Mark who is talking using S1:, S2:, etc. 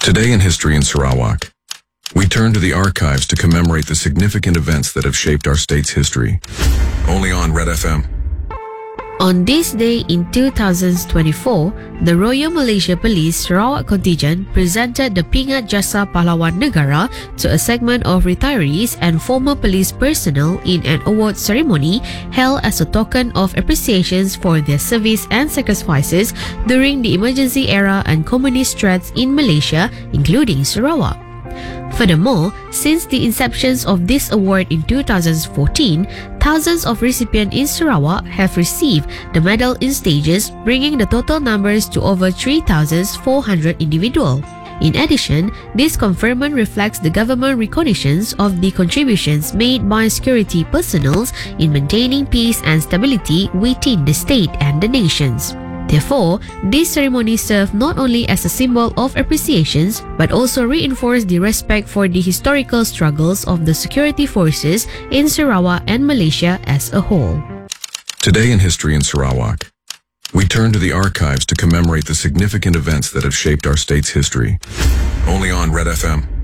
S1: Today in History in Sarawak, we turn to the archives to commemorate the significant events that have shaped our state's history. Only on Red FM.
S2: On this day in 2024, the Royal Malaysia Police Sarawak contingent presented the Pingat Jasa Pahlawan Negara to a segment of retirees and former police personnel in an award ceremony held as a token of appreciation for their service and sacrifices during the emergency era and communist threats in Malaysia, including Sarawak. Furthermore, since the inception of this award in 2014, thousands of recipients in Sarawak have received the medal in stages, bringing the total numbers to over 3,400 individuals. In addition, this conferment reflects the government recognitions of the contributions made by security personnel in maintaining peace and stability within the state and the nations. Therefore, this ceremony served not only as a symbol of appreciation but also reinforced the respect for the historical struggles of the security forces in Sarawak and Malaysia as a whole.
S1: Today in History in Sarawak, we turn to the archives to commemorate the significant events that have shaped our state's history. Only on Red FM.